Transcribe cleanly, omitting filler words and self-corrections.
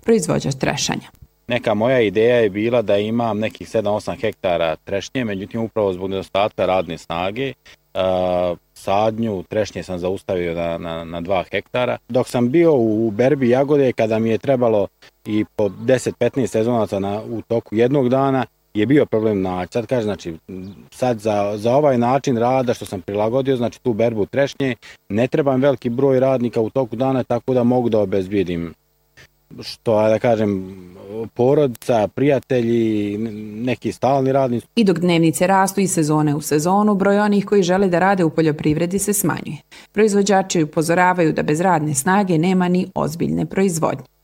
proizvođač trešanja. Neka moja ideja je bila da imam nekih 7-8 hektara trešnje, međutim upravo zbog nedostatka radne snage sadnju trešnje sam zaustavio na 2 hektara. Dok sam bio u berbi jagode, kada mi je trebalo i po 10-15 sezonaca u toku jednog dana, je bio problem naći. Sad kažem, znači, sad za ovaj način rada što sam prilagodio, znači tu berbu trešnje, ne trebam veliki broj radnika u toku dana, tako da mogu da obezbijedim što, da kažem, porodica, prijatelji, neki stalni radnici. I dok dnevnice rastu iz sezone u sezonu, broj onih koji žele da rade u poljoprivredi se smanjuje. Proizvođači upozoravaju da bez radne snage nema ni ozbiljne proizvodnje.